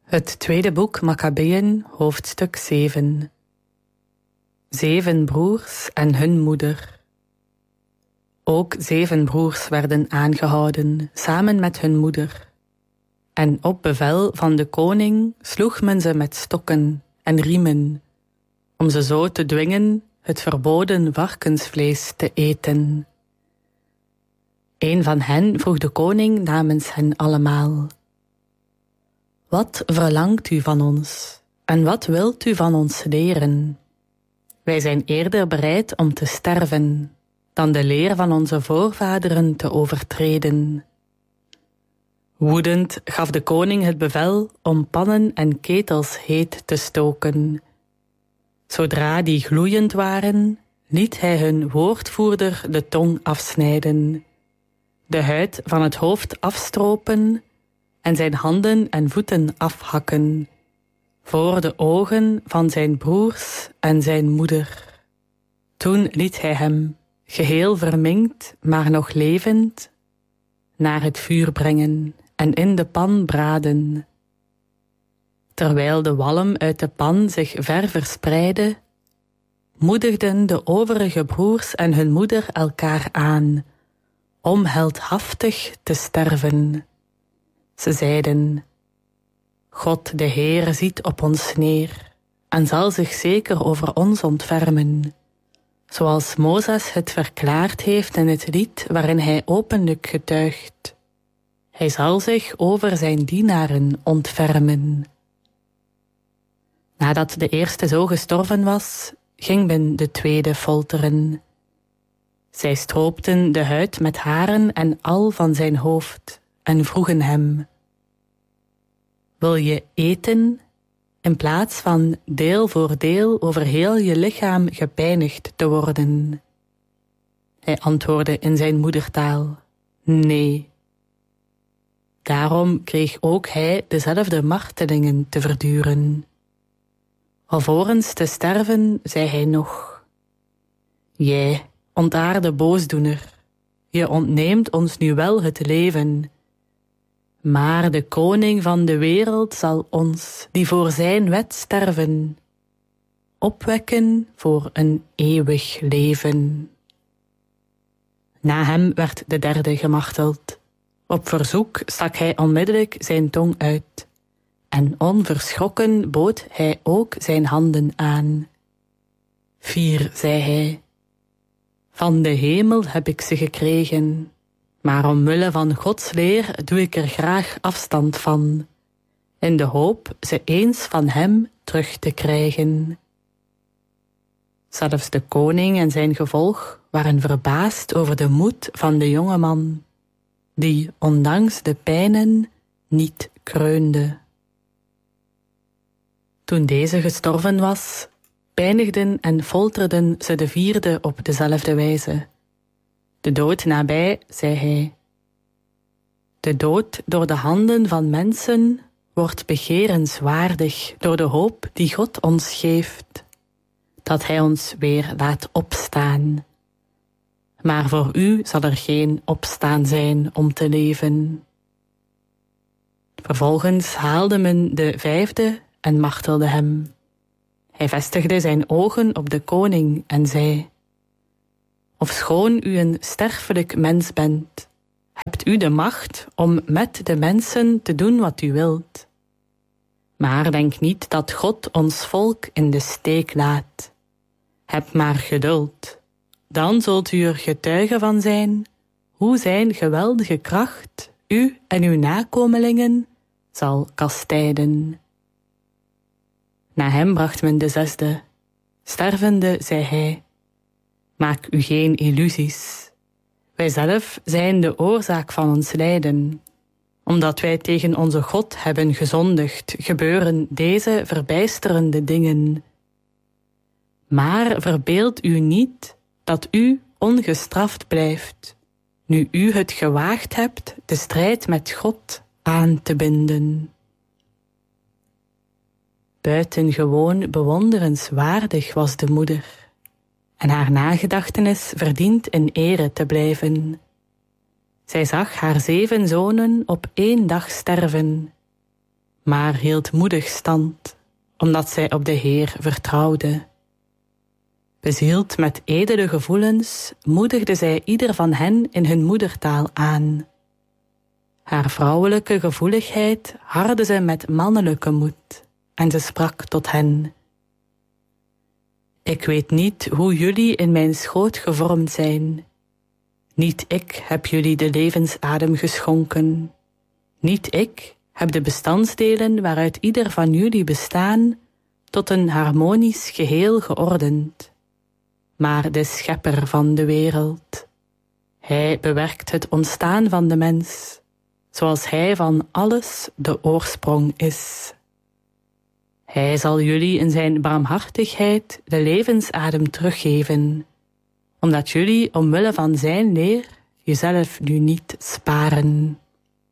Het tweede boek Makkabeeën, hoofdstuk 7. 7 broers en hun moeder. Ook 7 broers werden aangehouden, samen met hun moeder. En op bevel van de koning sloeg men ze met stokken en riemen, om ze zo te dwingen het verboden varkensvlees te eten. Een van hen vroeg de koning namens hen allemaal: Wat verlangt u van ons en wat wilt u van ons leren? Wij zijn eerder bereid om te sterven dan de leer van onze voorvaderen te overtreden. Woedend gaf de koning het bevel om pannen en ketels heet te stoken. Zodra die gloeiend waren, liet hij hun woordvoerder de tong afsnijden, de huid van het hoofd afstropen en zijn handen en voeten afhakken, voor de ogen van zijn broers en zijn moeder. Toen liet hij hem, geheel verminkt, maar nog levend, naar het vuur brengen en in de pan braden. Terwijl de walm uit de pan zich ver verspreidde, moedigden de overige broers en hun moeder elkaar aan om heldhaftig te sterven. Ze zeiden: God de Heer ziet op ons neer en zal zich zeker over ons ontfermen, zoals Mozes het verklaard heeft in het lied waarin hij openlijk getuigt: Hij zal zich over zijn dienaren ontfermen. Nadat de eerste zo gestorven was, ging men de tweede folteren. Zij stroopten de huid met haren en al van zijn hoofd en vroegen hem: Wil je eten, in plaats van deel voor deel over heel je lichaam gepijnigd te worden? Hij antwoordde in zijn moedertaal: Nee. Daarom kreeg ook hij dezelfde martelingen te verduren. Alvorens te sterven zei hij nog: Jij, ontaarde boosdoener, je ontneemt ons nu wel het leven, maar de koning van de wereld zal ons, die voor zijn wet sterven, opwekken voor een eeuwig leven. Na hem werd de derde gemarteld. Op verzoek stak hij onmiddellijk zijn tong uit, en onverschrokken bood hij ook zijn handen aan. 4, zei hij: Van de hemel heb ik ze gekregen, maar omwille van Gods leer doe ik er graag afstand van, in de hoop ze eens van hem terug te krijgen. Zelfs de koning en zijn gevolg waren verbaasd over de moed van de jonge man, die ondanks de pijnen niet kreunde. Toen deze gestorven was, pijnigden en folterden ze de vierde op dezelfde wijze. De dood nabij, zei hij. De dood door de handen van mensen wordt begerenswaardig door de hoop die God ons geeft, dat hij ons weer laat opstaan. Maar voor u zal er geen opstaan zijn om te leven. Vervolgens haalde men de vijfde en martelde hem. Hij vestigde zijn ogen op de koning en zei: Ofschoon u een sterfelijk mens bent, hebt u de macht om met de mensen te doen wat u wilt. Maar denk niet dat God ons volk in de steek laat. Heb maar geduld, dan zult u er getuige van zijn hoe zijn geweldige kracht u en uw nakomelingen zal kastijden. Na hem bracht men de zesde. Stervende zei hij: Maak u geen illusies. Wij zelf zijn de oorzaak van ons lijden. Omdat wij tegen onze God hebben gezondigd, gebeuren deze verbijsterende dingen. Maar verbeeld u niet dat u ongestraft blijft, nu u het gewaagd hebt de strijd met God aan te binden. Buitengewoon bewonderenswaardig was de moeder, en haar nagedachtenis verdient in ere te blijven. Zij zag haar 7 zonen op 1 dag sterven, maar hield moedig stand, omdat zij op de Heer vertrouwde. Bezield met edele gevoelens moedigde zij ieder van hen in hun moedertaal aan. Haar vrouwelijke gevoeligheid hardde ze met mannelijke moed, en ze sprak tot hen: Ik weet niet hoe jullie in mijn schoot gevormd zijn. Niet ik heb jullie de levensadem geschonken. Niet ik heb de bestandsdelen waaruit ieder van jullie bestaan tot een harmonisch geheel geordend, maar de schepper van de wereld. Hij bewerkt het ontstaan van de mens, zoals hij van alles de oorsprong is. Hij zal jullie in zijn barmhartigheid de levensadem teruggeven, omdat jullie omwille van zijn leer jezelf nu niet sparen.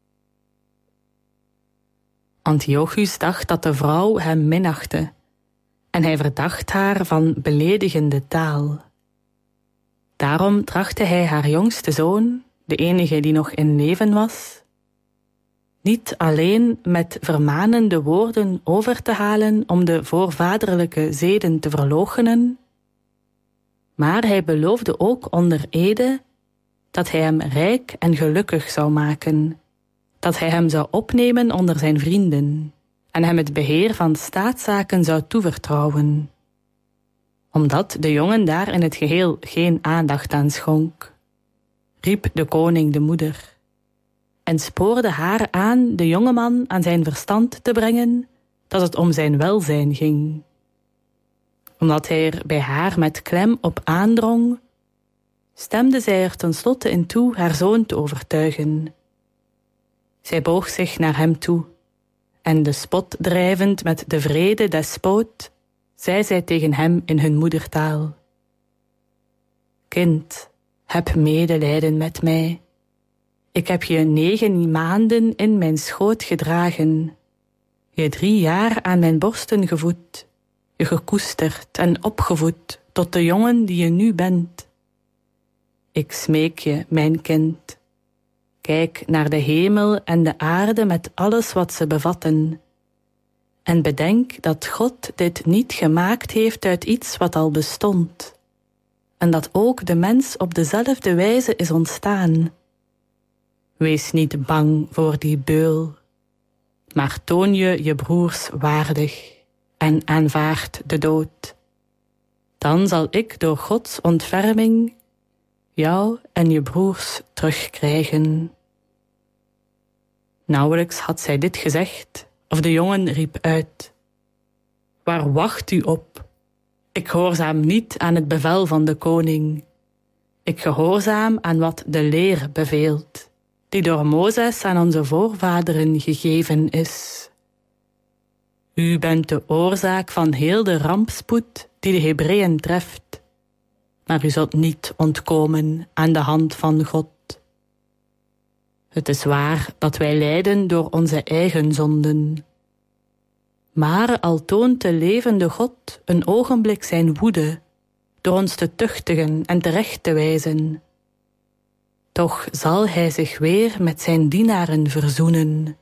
Antiochus dacht dat de vrouw hem minachtte, en hij verdacht haar van beledigende taal. Daarom trachtte hij haar jongste zoon, de enige die nog in leven was, niet alleen met vermanende woorden over te halen om de voorvaderlijke zeden te verloochenen, maar hij beloofde ook onder ede dat hij hem rijk en gelukkig zou maken, dat hij hem zou opnemen onder zijn vrienden en hem het beheer van staatszaken zou toevertrouwen, omdat de jongen daar in het geheel geen aandacht aan schonk, riep de koning de moeder en spoorde haar aan de jongeman aan zijn verstand te brengen dat het om zijn welzijn ging. Omdat hij er bij haar met klem op aandrong, stemde zij er tenslotte in toe haar zoon te overtuigen. Zij boog zich naar hem toe, en de spot drijvend met de wrede despoot, zei zij tegen hem in hun moedertaal: Kind, heb medelijden met mij. Ik heb je 9 maanden in mijn schoot gedragen, je 3 jaar aan mijn borsten gevoed, je gekoesterd en opgevoed tot de jongen die je nu bent. Ik smeek je, mijn kind, kijk naar de hemel en de aarde met alles wat ze bevatten, en bedenk dat God dit niet gemaakt heeft uit iets wat al bestond, en dat ook de mens op dezelfde wijze is ontstaan. Wees niet bang voor die beul, maar toon je broers waardig en aanvaard de dood. Dan zal ik door Gods ontferming jou en je broers terugkrijgen. Nauwelijks had zij dit gezegd, of de jongen riep uit: Waar wacht u op? Ik gehoorzaam niet aan het bevel van de koning. Ik gehoorzaam aan wat de leer beveelt, die door Mozes aan onze voorvaderen gegeven is. U bent de oorzaak van heel de rampspoed die de Hebreeën treft, maar u zult niet ontkomen aan de hand van God. Het is waar dat wij lijden door onze eigen zonden, maar al toont de levende God een ogenblik zijn woede door ons te tuchtigen en terecht te wijzen, toch zal hij zich weer met zijn dienaren verzoenen.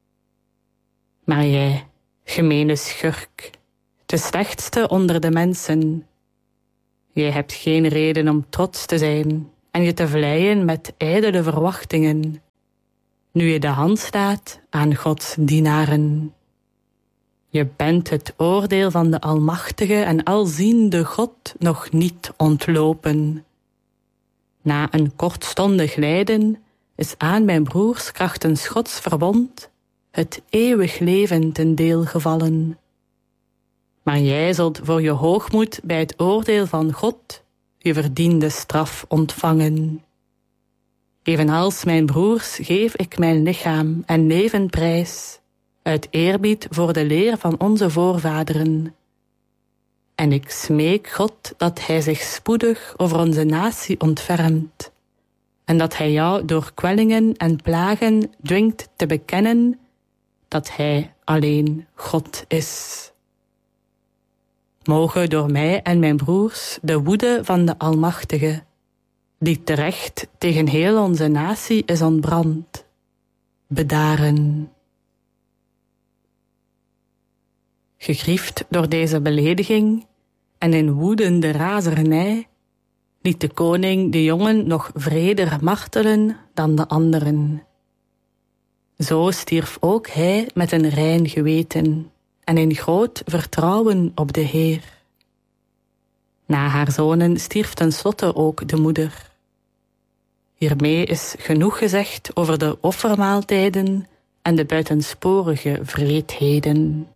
Maar jij, gemene schurk, de slechtste onder de mensen, jij hebt geen reden om trots te zijn en je te vleien met ijdele verwachtingen, nu je de hand slaat aan Gods dienaren. Je bent het oordeel van de Almachtige en alziende God nog niet ontlopen. Na een kortstondig lijden is aan mijn broers krachtens Gods verbond het eeuwig leven ten deel gevallen. Maar jij zult voor je hoogmoed bij het oordeel van God je verdiende straf ontvangen. Evenals mijn broers geef ik mijn lichaam en leven prijs, uit eerbied voor de leer van onze voorvaderen. En ik smeek God dat hij zich spoedig over onze natie ontfermt, en dat hij jou door kwellingen en plagen dwingt te bekennen dat hij alleen God is. Moge door mij en mijn broers de woede van de Almachtige, die terecht tegen heel onze natie is ontbrand, bedaren. gegriefd door deze belediging en in woedende razernij, liet de koning de jongen nog wreder martelen dan de anderen. Zo stierf ook hij met een rein geweten en in groot vertrouwen op de Heer. Na haar zonen stierf tenslotte ook de moeder. Hiermee is genoeg gezegd over de offermaaltijden en de buitensporige wreedheden.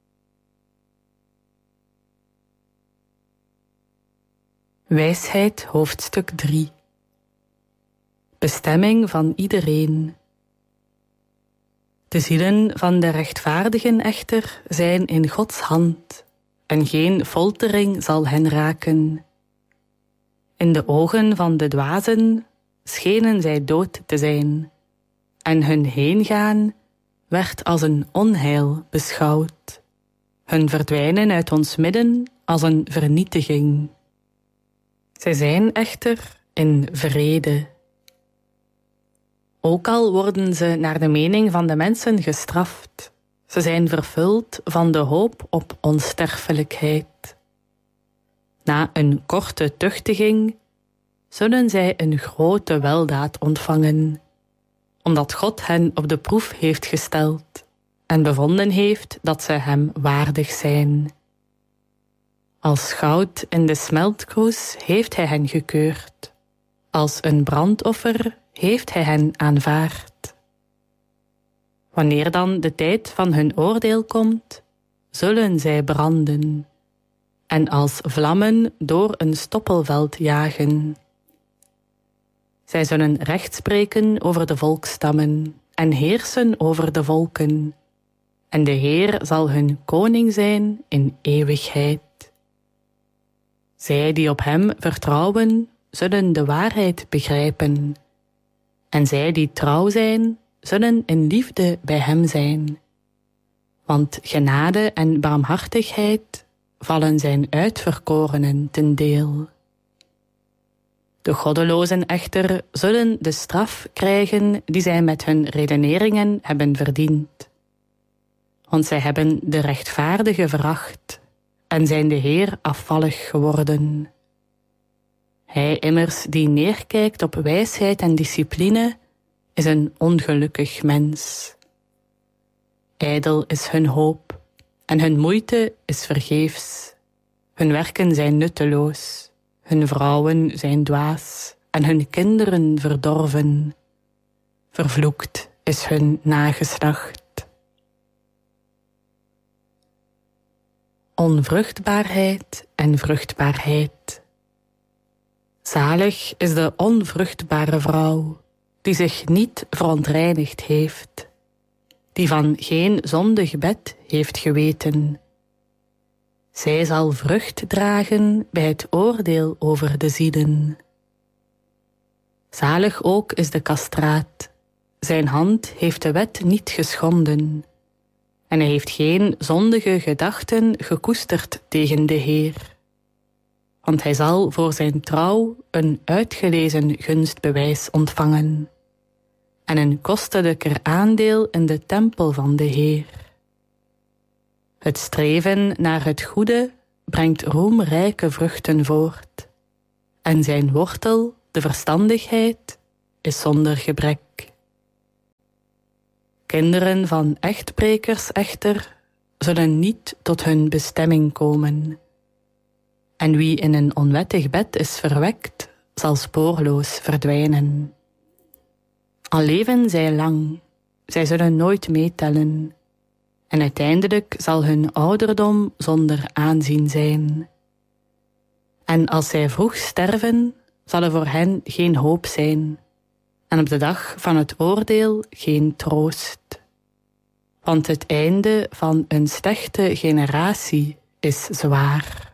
Wijsheid, hoofdstuk 3. Bestemming van iedereen. De zielen van de rechtvaardigen echter zijn in Gods hand, en geen foltering zal hen raken. In de ogen van de dwazen schenen zij dood te zijn, en hun heengaan werd als een onheil beschouwd, hun verdwijnen uit ons midden als een vernietiging. Zij zijn echter in vrede. Ook al worden ze naar de mening van de mensen gestraft, ze zijn vervuld van de hoop op onsterfelijkheid. Na een korte tuchtiging zullen zij een grote weldaad ontvangen, omdat God hen op de proef heeft gesteld en bevonden heeft dat ze hem waardig zijn. Als goud in de smeltkroes heeft hij hen gekeurd, als een brandoffer heeft hij hen aanvaard. Wanneer dan de tijd van hun oordeel komt, zullen zij branden en als vlammen door een stoppelveld jagen. Zij zullen recht spreken over de volksstammen en heersen over de volken, en de Heer zal hun koning zijn in eeuwigheid. Zij die op hem vertrouwen, zullen de waarheid begrijpen, en zij die trouw zijn, zullen in liefde bij hem zijn. Want genade en barmhartigheid vallen zijn uitverkorenen ten deel. De goddelozen echter zullen de straf krijgen die zij met hun redeneringen hebben verdiend. Want zij hebben de rechtvaardige veracht en zijn de Heer afvallig geworden. Hij immers die neerkijkt op wijsheid en discipline is een ongelukkig mens. Ijdel is hun hoop en hun moeite is vergeefs. Hun werken zijn nutteloos, hun vrouwen zijn dwaas en hun kinderen verdorven. Vervloekt is hun nageslacht. Onvruchtbaarheid en vruchtbaarheid. Zalig is de onvruchtbare vrouw, die zich niet verontreinigd heeft, die van geen zondig bed heeft geweten. Zij zal vrucht dragen bij het oordeel over de zielen. Zalig ook is de castraat, zijn hand heeft de wet niet geschonden, en hij heeft geen zondige gedachten gekoesterd tegen de Heer. Want hij zal voor zijn trouw een uitgelezen gunstbewijs ontvangen en een kostelijker aandeel in de tempel van de Heer. Het streven naar het goede brengt roemrijke vruchten voort, en zijn wortel, de verstandigheid, is zonder gebrek. Kinderen van echtbrekers echter zullen niet tot hun bestemming komen. En wie in een onwettig bed is verwekt, zal spoorloos verdwijnen. Al leven zij lang, zij zullen nooit meetellen, en uiteindelijk zal hun ouderdom zonder aanzien zijn. En als zij vroeg sterven, zal er voor hen geen hoop zijn, en op de dag van het oordeel geen troost. Want het einde van een slechte generatie is zwaar.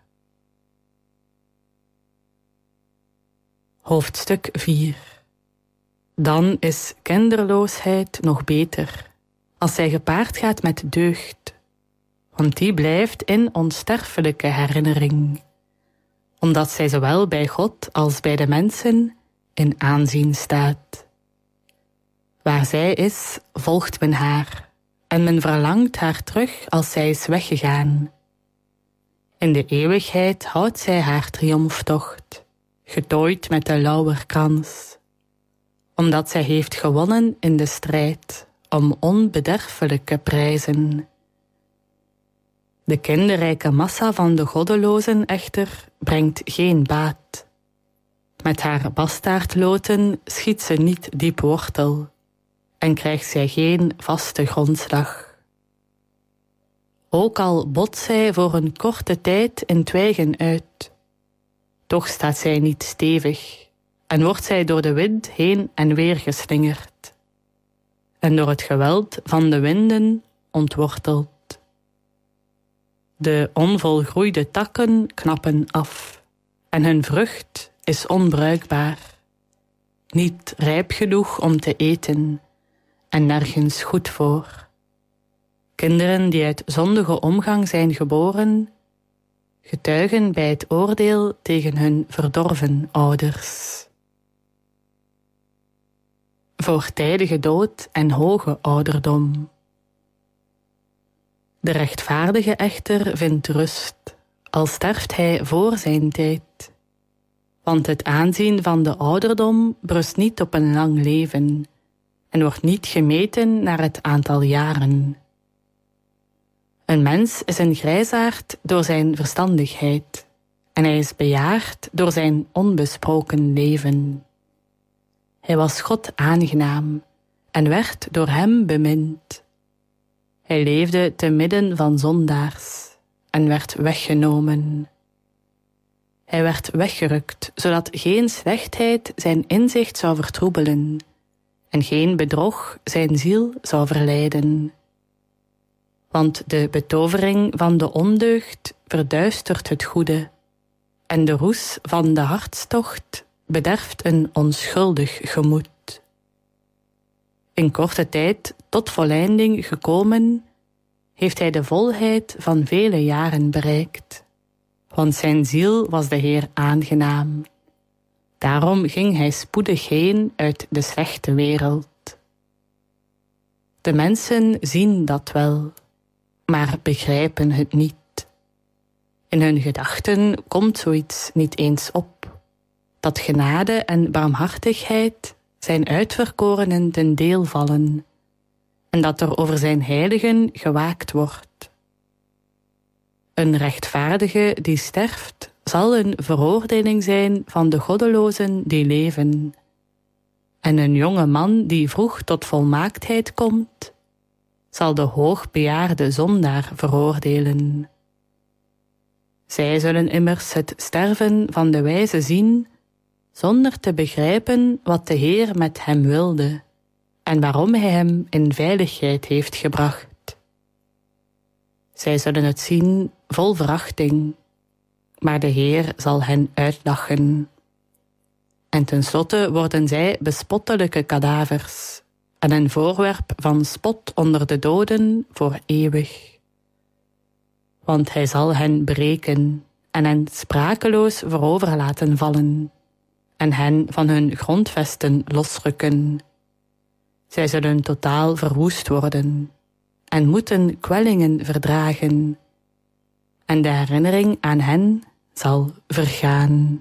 Hoofdstuk 4. Dan is kinderloosheid nog beter, als zij gepaard gaat met deugd, want die blijft in onsterfelijke herinnering, omdat zij zowel bij God als bij de mensen in aanzien staat. Waar zij is, volgt men haar, en men verlangt haar terug als zij is weggegaan. In de eeuwigheid houdt zij haar triomftocht, getooid met de lauwerkrans, omdat zij heeft gewonnen in de strijd om onbederfelijke prijzen. De kinderrijke massa van de goddelozen echter brengt geen baat. Met haar bastaardloten schiet ze niet diep wortel en krijgt zij geen vaste grondslag. Ook al bot zij voor een korte tijd in twijgen uit, toch staat zij niet stevig en wordt zij door de wind heen en weer geslingerd en door het geweld van de winden ontworteld. De onvolgroeide takken knappen af en hun vrucht is onbruikbaar, niet rijp genoeg om te eten en nergens goed voor. Kinderen die uit zondige omgang zijn geboren, getuigen bij het oordeel tegen hun verdorven ouders. Voortijdige dood en hoge ouderdom. De rechtvaardige echter vindt rust, al sterft hij voor zijn tijd. Want het aanzien van de ouderdom berust niet op een lang leven en wordt niet gemeten naar het aantal jaren. Een mens is een grijsaard door zijn verstandigheid en hij is bejaard door zijn onbesproken leven. Hij was God aangenaam en werd door hem bemind. Hij leefde te midden van zondaars en werd weggenomen. Hij werd weggerukt, zodat geen slechtheid zijn inzicht zou vertroebelen en geen bedrog zijn ziel zou verleiden. Want de betovering van de ondeugd verduistert het goede en de roes van de hartstocht bederft een onschuldig gemoed. In korte tijd tot volleinding gekomen, heeft hij de volheid van vele jaren bereikt. Want zijn ziel was de Heer aangenaam. Daarom ging hij spoedig heen uit de slechte wereld. De mensen zien dat wel, maar begrijpen het niet. In hun gedachten komt zoiets niet eens op, dat genade en barmhartigheid zijn uitverkorenen ten deel vallen en dat er over zijn heiligen gewaakt wordt. Een rechtvaardige die sterft zal een veroordeling zijn van de goddelozen die leven. En een jonge man die vroeg tot volmaaktheid komt, zal de hoogbejaarde zondaar veroordelen. Zij zullen immers het sterven van de wijze zien, zonder te begrijpen wat de Heer met hem wilde en waarom hij hem in veiligheid heeft gebracht. Zij zullen het zien vol verachting, maar de Heer zal hen uitlachen. En tenslotte worden zij bespottelijke kadavers en een voorwerp van spot onder de doden voor eeuwig. Want hij zal hen breken en hen sprakeloos voorover laten vallen en hen van hun grondvesten losrukken. Zij zullen totaal verwoest worden en moeten kwellingen verdragen, en de herinnering aan hen zal vergaan.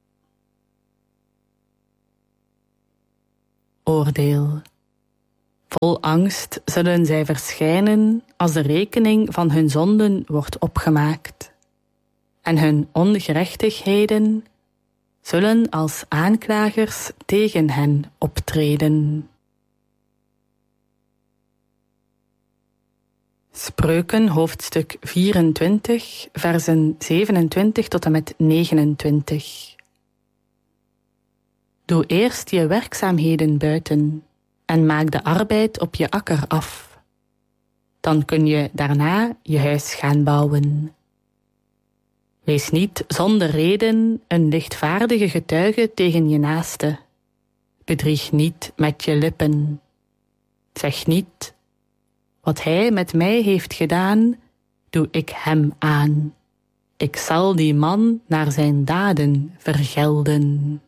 Oordeel. Vol angst zullen zij verschijnen als de rekening van hun zonden wordt opgemaakt, en hun ongerechtigheden zullen als aanklagers tegen hen optreden. Spreuken, hoofdstuk 24, versen 27 tot en met 29. Doe eerst je werkzaamheden buiten en maak de arbeid op je akker af. Dan kun je daarna je huis gaan bouwen. Wees niet zonder reden een lichtvaardige getuige tegen je naaste. Bedrieg niet met je lippen. Zeg niet: wat hij met mij heeft gedaan, doe ik hem aan. Ik zal die man naar zijn daden vergelden.